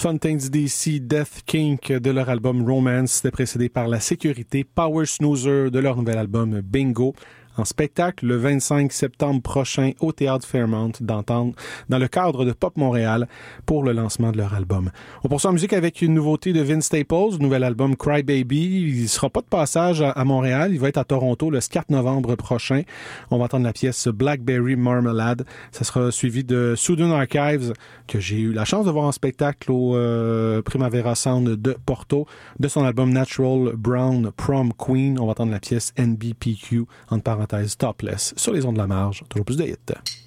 Fontaines DC, Death Kink de leur album Romance. C'était précédé par La Sécurité, Power Snoozer de leur nouvel album Bingo. En spectacle le 25 septembre prochain au Théâtre Fairmount d'entendre dans le cadre de Pop Montréal pour le lancement de leur album. On poursuit en musique avec une nouveauté de Vince Staples, nouvel album Cry Baby. Il sera pas de passage à Montréal, il va être à Toronto le 4 novembre prochain. On va entendre la pièce Blackberry Marmalade. Ça sera suivi de Southern Archives que j'ai eu la chance de voir en spectacle au Primavera Sound de Porto, de son album Natural Brown Prom Queen. On va entendre la pièce NBPQ entre parenthèses Topless sur les ondes de la marge. Toujours plus de hits.